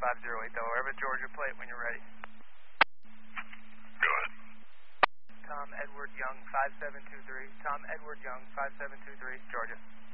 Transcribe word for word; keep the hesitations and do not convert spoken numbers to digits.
five zero eight, though. Airba Georgia plate when you're ready. Go ahead. Tom Edward Young, five seven two three. Tom Edward Young, five seven two three, Georgia.